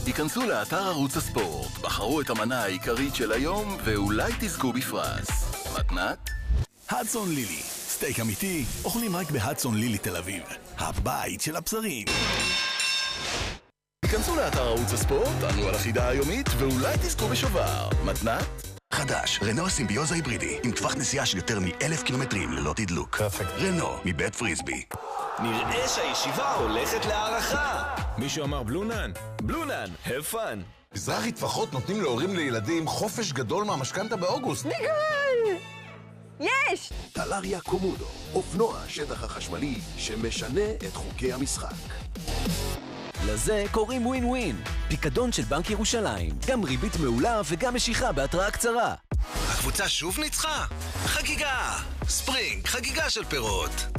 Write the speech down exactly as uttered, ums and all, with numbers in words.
היכנסו לאתר ערוץ הספורט, בחרו את המנה העיקרית של היום ואולי תזכו בפרס. מתנת? הדסון לילי, סטייק אמיתי, אוכלים רק בהדסון לילי תל אביב, הבית של הבשרים. היכנסו לאתר ערוץ הספורט, ענו על החידה היומית ואולי תזכו בשובר. מתנת? חדש, רנו סימביוזה היברידי, עם טווח נסיעה של יותר מאלף קילומטרים ללא תדלוק. פרפקט. רנו, מבית פריסבי. נראה שהישיבה הולכת להערכה. מישהו אמר בלונן? בלונן, have fun. מזרחי טפחות נותנים להורים לילדים חופש גדול מהמשכנתה באוגוסט. ניגל! יש! טלריה קומודו, אופנוע השטח החשמלי שמשנה את חוקי המשחק. לזה קוראים ווין ווין. פיקדון של בנק ירושלים. גם ריבית מעולה וגם משיכה בהתראה קצרה. הקבוצה שוב ניצחה? חגיגה! ספרינג, חגיגה של פירות.